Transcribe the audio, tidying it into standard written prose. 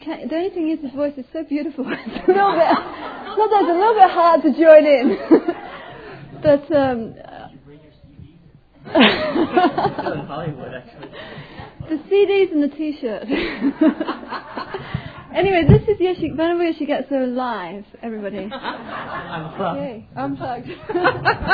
The only thing is his voice is so beautiful. It's a little bit, sometimes a little bit hard to join in. But in Hollywood, actually. The CDs and the T-shirt. Anyway, this is Venerable Yoshikatsu live, everybody. Unplugged. Okay, unplugged.